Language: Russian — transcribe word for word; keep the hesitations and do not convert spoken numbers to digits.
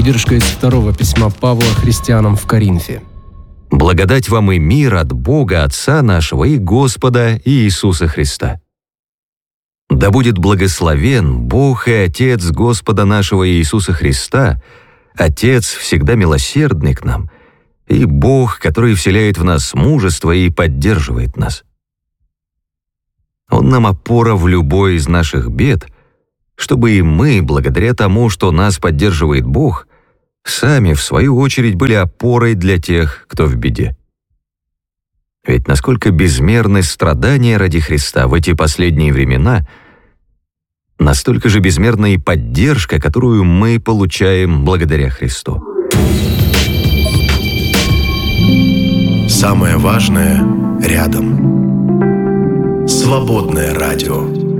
Выдержка из второго письма Павла христианам в Коринфе. Благодать вам и мир от Бога Отца нашего и Господа Иисуса Христа. Да будет благословен Бог и Отец Господа нашего Иисуса Христа, Отец всегда милосердный к нам, и Бог, который вселяет в нас мужество и поддерживает нас. Он нам опора в любой из наших бед, чтобы и мы, благодаря тому, что нас поддерживает Бог, сами, в свою очередь, были опорой для тех, кто в беде. Ведь насколько безмерны страдания ради Христа в эти последние времена, настолько же безмерна и поддержка, которую мы получаем благодаря Христу. Самое важное рядом. Свободное радио.